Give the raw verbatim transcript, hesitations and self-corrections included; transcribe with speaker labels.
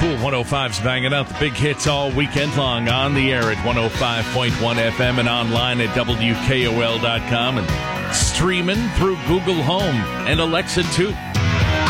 Speaker 1: Cool one oh five's banging out the big hits all weekend long on the air at one oh five point one F M and online at W K O L dot com and streaming through Google Home and Alexa too.